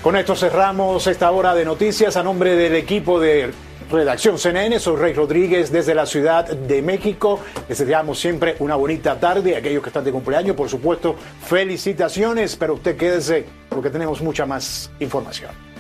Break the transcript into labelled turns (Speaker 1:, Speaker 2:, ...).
Speaker 1: Con esto cerramos esta hora de noticias. A nombre del equipo de Redacción CNN, soy Rey Rodríguez desde la Ciudad de México. Les deseamos siempre una bonita tarde. Aquellos que están de cumpleaños, por supuesto, felicitaciones, pero usted quédese porque tenemos mucha más información.